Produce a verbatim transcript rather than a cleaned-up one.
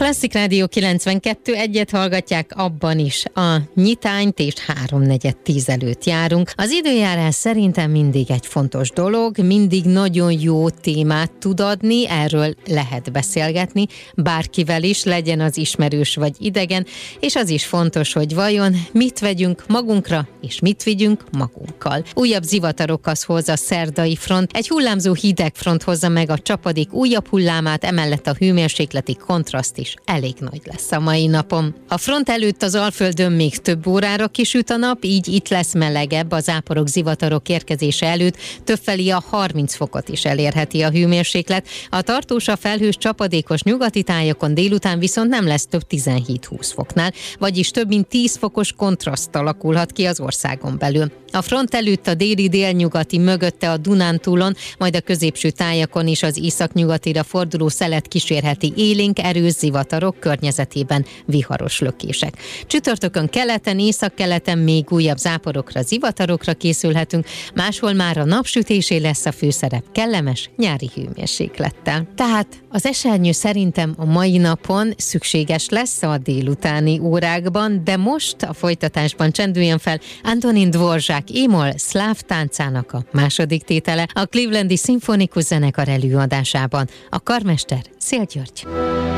Klasszik Rádió kilencvenkettő, egyet hallgatják, abban is a nyitányt, és háromnegyed tíz előtt járunk. Az időjárás szerintem mindig egy fontos dolog, mindig nagyon jó témát tud adni, erről lehet beszélgetni, bárkivel is, legyen az ismerős vagy idegen, és az is fontos, hogy vajon mit vegyünk magunkra, és mit vigyünk magunkkal. Újabb zivatarokhoz hoz a szerdai front, egy hullámzó hideg front hozza meg a csapadék újabb hullámát, emellett a hőmérsékleti kontraszt is elég nagy lesz a mai napon. A front előtt az Alföldön még több órára kisüt a nap, így itt lesz melegebb, a záporok, zivatarok érkezése előtt többfelé a harminc fokot is elérheti a hőmérséklet. A tartós, a felhős, csapadékos nyugati tájakon délután viszont nem lesz több tizenhét-húsz foknál, vagyis több mint tíz fokos kontraszt alakulhat ki az országon belül. A front előtt a déli, délnyugati, mögötte a Dunántúlon, majd a középső tájakon is az északnyugatira forduló szelet kísérheti élénk, erős zivatarok, környezetében viharos lökések. Csütörtökön keleten, északkeleten még újabb záporokra, zivatarokra készülhetünk, máshol már a napsütésé lesz a főszerep, kellemes nyári hőmérséklettel. Tehát az esernyő szerintem a mai napon szükséges lesz a délutáni órákban, de most a folytatásban csendüljön fel Antonin Dvorak émol szláv táncának a második tétele a Clevelandi Szimfonikus Zenekar előadásában. A karmester Széll György.